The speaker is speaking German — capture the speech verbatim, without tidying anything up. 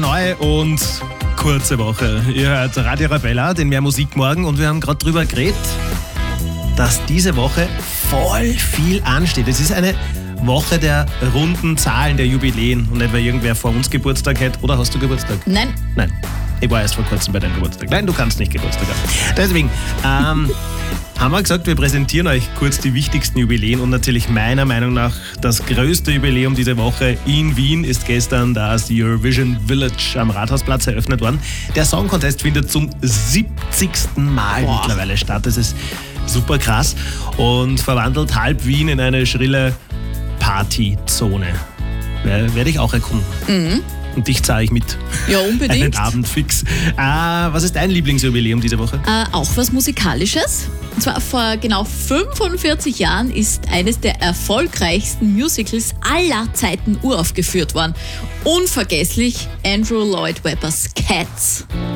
Neue und kurze Woche. Ihr hört Radio Arabella, den Mehr Musik morgen, und wir haben gerade drüber geredet, dass diese Woche voll viel ansteht. Es ist eine Woche der runden Zahlen, der Jubiläen, und nicht, weil irgendwer vor uns Geburtstag hat. Oder hast du Geburtstag? Nein. Nein. Ich war erst vor kurzem bei deinem Geburtstag. Nein, du kannst nicht Geburtstag haben. Deswegen ähm, haben wir gesagt, wir präsentieren euch kurz die wichtigsten Jubiläen, und natürlich meiner Meinung nach das größte Jubiläum diese Woche in Wien ist gestern das Eurovision Village am Rathausplatz eröffnet worden. Der Song Contest findet zum siebzigsten Mal Boah. mittlerweile statt. Das ist super krass und verwandelt halb Wien in eine schrille Partyzone. Werde ich auch erkunden. Mhm. Und dich zahle ich mit. Ja, unbedingt. Einen Abend fix. Ah, was ist dein Lieblingsjubiläum diese Woche? Äh, auch was Musikalisches. Und zwar vor genau fünfundvierzig Jahren ist eines der erfolgreichsten Musicals aller Zeiten uraufgeführt worden. Unvergesslich Andrew Lloyd Webbers Cats.